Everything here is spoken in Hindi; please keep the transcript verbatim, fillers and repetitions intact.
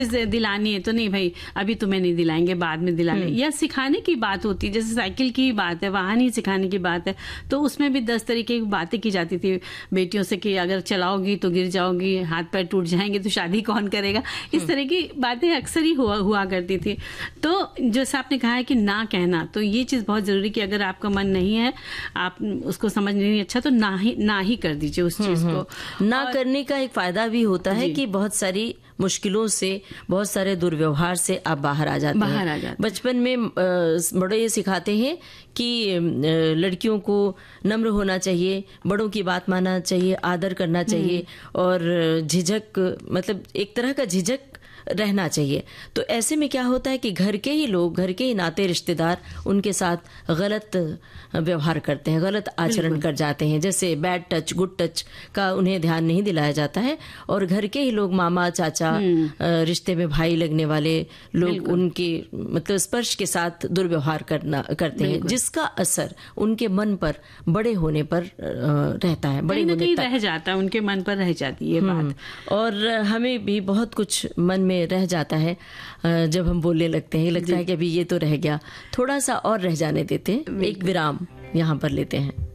दिलानी है तो नहीं भाई अभी तुम्हें नहीं दिलाएंगे, बाद में दिलाने, या सिखाने की बात होती है, जैसे साइकिल की बात है, वाहन ही सिखाने की बात है, तो उसमें भी दस तरीके की बातें की जाती थी बेटियों से कि अगर चलाओगी तो गिर जाओगी, हाथ पैर टूट जाएंगे तो शादी कौन करेगा, इस तरह की बातें अक्सर ही हुआ हुआ करती थी। तो जैसे आपने कहा है कि ना कहना, तो ये चीज बहुत जरूरी कि अगर आपका मन नहीं है, आप उसको समझ नहीं अच्छा, तो ना ही ना ही कर दीजिए उस चीज को। ना करने का एक फायदा भी होता है कि बहुत सारी मुश्किलों से, बहुत सारे दुर्व्यवहार से आप बाहर आ जाते बाहर हैं। आ जाते बचपन में बड़े ये सिखाते हैं कि लड़कियों को नम्र होना चाहिए, बड़ों की बात मानना चाहिए, आदर करना चाहिए, और झिझक, मतलब एक तरह का झिझक रहना चाहिए। तो ऐसे में क्या होता है कि घर के ही लोग, घर के ही नाते रिश्तेदार उनके साथ गलत व्यवहार करते हैं, गलत आचरण कर जाते हैं, जैसे बैड टच, गुड टच का उन्हें ध्यान नहीं दिलाया जाता है, और घर के ही लोग, मामा, चाचा, रिश्ते में भाई लगने वाले लोग, उनके मतलब स्पर्श के साथ दुर्व्यवहार करना करते हैं, जिसका असर उनके मन पर बड़े होने पर रहता है, बड़े होने तक रह जाता है, उनके मन पर रह जाती है बात। और हमें भी बहुत कुछ मन में रह जाता है जब हम बोलने लगते हैं, लगता है कि अभी ये तो रह गया, थोड़ा सा और रह जाने देते हैं, एक विराम यहाँ पर लेते हैं।